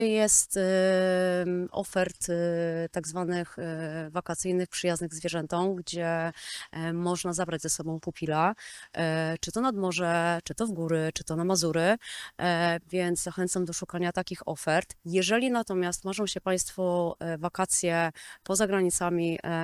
jest ofert tak zwanych wakacyjnych, przyjaznych zwierzętom, gdzie można zabrać ze sobą pupila, czy to nad morze, czy to w góry, czy to na Mazury, więc zachęcam do szukania takich ofert. Jeżeli natomiast marzą się Państwo wakacje poza granicami